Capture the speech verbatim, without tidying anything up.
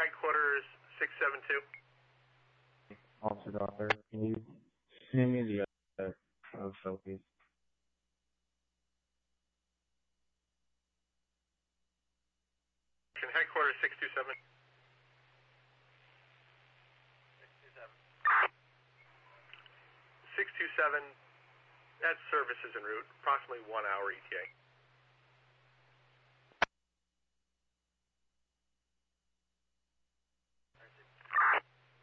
headquarters six seven two. Officer Doctor, can you send me the other of selfies? Headquarters six two seven. six two seven, that service is en route, approximately one hour E T A.